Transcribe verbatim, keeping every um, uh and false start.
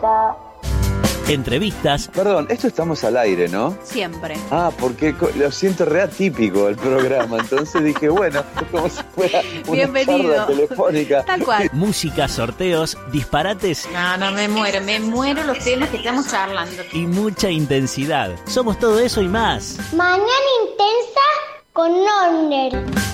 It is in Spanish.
Entrevistas. Perdón, esto estamos al aire, ¿no? Siempre. Ah, porque co- lo siento re atípico el programa, entonces dije, bueno, es como si fuera una Bienvenido. charla telefónica. Tal cual. Música, sorteos, disparates No, no, me muero, me muero los temas que estamos charlando. y mucha intensidad. Somos todo eso y más. Mañana intensa con Nonder.